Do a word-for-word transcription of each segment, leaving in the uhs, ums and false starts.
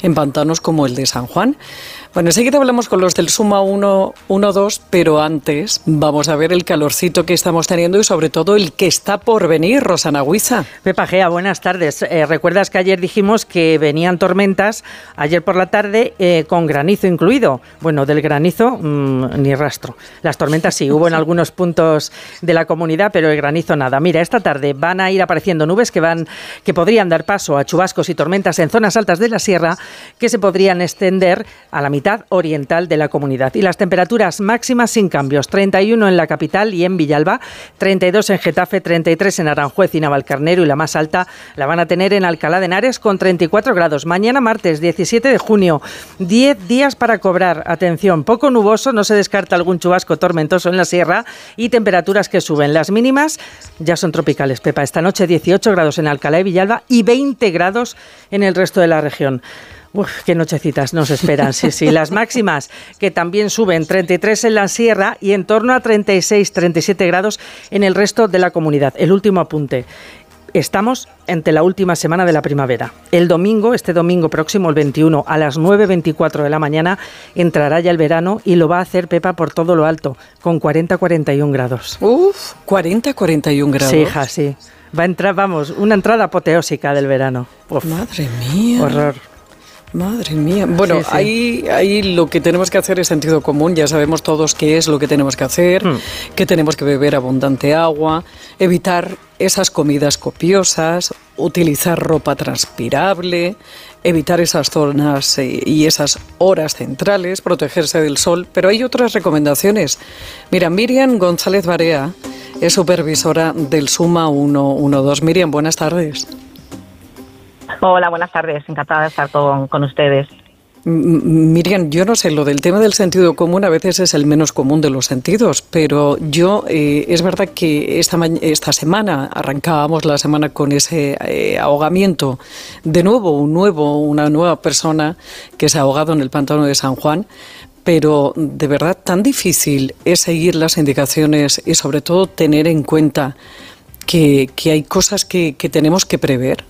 en pantanos como el de San Juan. Bueno, enseguida hablamos con los del Suma uno dos, pero antes vamos a ver el calorcito que estamos teniendo y sobre todo el que está por venir, Rosana Huiza. Pepa Gea, buenas tardes. Eh, ¿Recuerdas que ayer dijimos que venían tormentas ayer por la tarde eh, con granizo incluido? Bueno, del granizo mmm, ni rastro. Las tormentas sí, hubo en algunos puntos de la comunidad, pero el granizo nada. Mira, esta tarde van a ir apareciendo nubes que van que podrían dar paso a chubascos y tormentas en zonas altas de la sierra que se podrían extender a la mitad oriental de la comunidad. Y las temperaturas máximas sin cambios, treinta y uno en la capital y en Villalba, treinta y dos en Getafe, treinta y tres en Aranjuez y Navalcarnero, y la más alta la van a tener en Alcalá de Henares con treinta y cuatro grados. Mañana martes diecisiete de junio, diez días para cobrar. Atención, poco nuboso, no se descarta algún chubasco tormentoso en la sierra y temperaturas que suben. Las mínimas ya son tropicales, Pepa. Esta noche dieciocho grados en Alcalá y Villalba y veinte grados en el resto de la región. Uf, qué nochecitas nos esperan, sí, sí. Las máximas que también suben, treinta y tres en la sierra y en torno a treinta y seis, treinta y siete grados en el resto de la comunidad. El último apunte. Estamos ante la última semana de la primavera. El domingo, este domingo próximo, el veintiuno, a las nueve veinticuatro de la mañana, entrará ya el verano y lo va a hacer, Pepa, por todo lo alto, con cuarenta a cuarenta y un grados. Uf, cuarenta a cuarenta y un grados. Sí, hija, sí. Va a entrar, vamos, una entrada apoteósica del verano. Uf, madre mía. Horror. Madre mía. Bueno, sí, sí. Ahí, ahí lo que tenemos que hacer es sentido común. Ya sabemos todos qué es lo que tenemos que hacer, mm. que tenemos que beber abundante agua, evitar esas comidas copiosas, utilizar ropa transpirable, evitar esas zonas y esas horas centrales, protegerse del sol. Pero hay otras recomendaciones. Mira, Miriam González Barea es supervisora del Suma uno dos. Miriam, buenas tardes. Hola, buenas tardes. Encantada de estar con, con ustedes. Miriam, yo no sé, lo del tema del sentido común a veces es el menos común de los sentidos, pero yo, eh, es verdad que esta, esta semana arrancábamos la semana con ese eh, ahogamiento. De nuevo, un nuevo, una nueva persona que se ha ahogado en el pantano de San Juan, pero de verdad tan difícil es seguir las indicaciones y sobre todo tener en cuenta que, que hay cosas que, que tenemos que prever.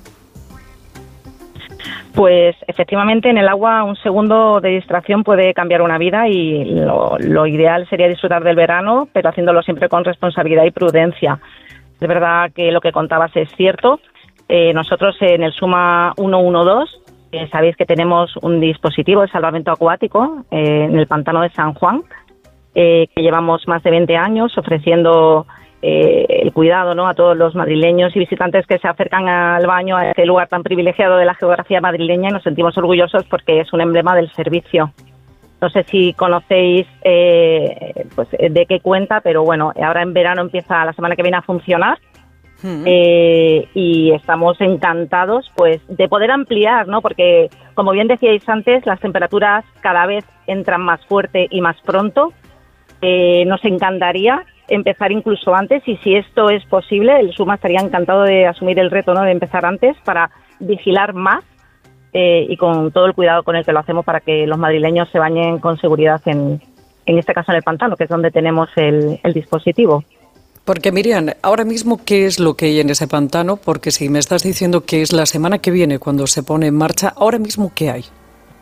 Pues efectivamente en el agua un segundo de distracción puede cambiar una vida y lo, lo ideal sería disfrutar del verano, pero haciéndolo siempre con responsabilidad y prudencia. Es verdad que lo que contabas es cierto. Eh, nosotros en el Suma uno dos eh, sabéis que tenemos un dispositivo de salvamento acuático eh, en el pantano de San Juan, eh, que llevamos más de veinte años ofreciendo Eh, el cuidado, ¿no?, a todos los madrileños y visitantes que se acercan al baño, a este lugar tan privilegiado de la geografía madrileña, y nos sentimos orgullosos porque es un emblema del servicio. No sé si conocéis eh, pues de qué cuenta, pero bueno, ahora en verano empieza la semana que viene a funcionar. Uh-huh. eh, y estamos encantados pues de poder ampliar, ¿no?, porque como bien decíais antes, las temperaturas cada vez entran más fuerte y más pronto. Eh, nos encantaría empezar incluso antes, y si esto es posible, el Suma estaría encantado de asumir el reto, ¿no?, de empezar antes para vigilar más eh, y con todo el cuidado con el que lo hacemos para que los madrileños se bañen con seguridad en, en este caso en el pantano, que es donde tenemos el, el dispositivo. Porque Miriam, ahora mismo, ¿qué es lo que hay en ese pantano? Porque si me estás diciendo que es la semana que viene cuando se pone en marcha, ahora mismo, ¿qué hay?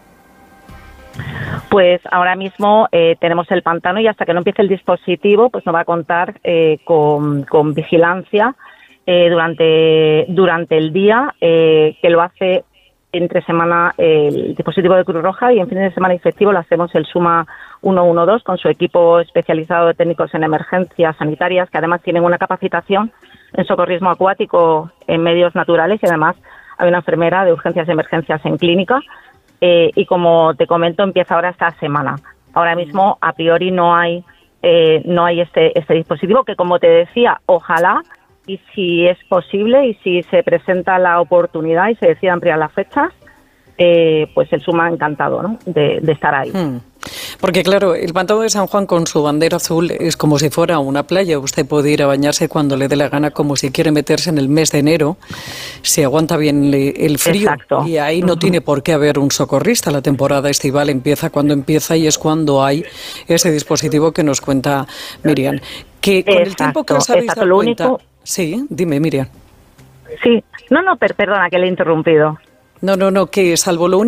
Pues ahora mismo eh, tenemos el pantano y hasta que no empiece el dispositivo, pues nos va a contar eh, con, con vigilancia eh, durante durante el día, eh, que lo hace entre semana eh, el dispositivo de Cruz Roja, y en fin de semana y festivo lo hacemos el Suma uno dos con su equipo especializado de técnicos en emergencias sanitarias, que además tienen una capacitación en socorrismo acuático en medios naturales, y además hay una enfermera de urgencias y emergencias en clínica. Eh, y como te comento, empieza ahora esta semana. Ahora mismo, a priori, no hay eh, no hay este este dispositivo, que como te decía, ojalá, y si es posible, y si se presenta la oportunidad y se decide ampliar las fechas, eh, pues el Suma encantado, ¿no?, de, de estar ahí. Hmm. Porque claro, el pantano de San Juan con su bandera azul es como si fuera una playa. Usted puede ir a bañarse cuando le dé la gana, como si quiere meterse en el mes de enero, si aguanta bien el frío. Exacto. Y ahí no uh-huh. tiene por qué haber un socorrista. La temporada estival empieza cuando empieza y es cuando hay ese dispositivo que nos cuenta Miriam. Que con exacto, el tiempo que os habéis exacto, dado lo cuenta... único... Sí, dime, Miriam. Sí, no, no, per- perdona que le he interrumpido. No, no, no, que salvo lo único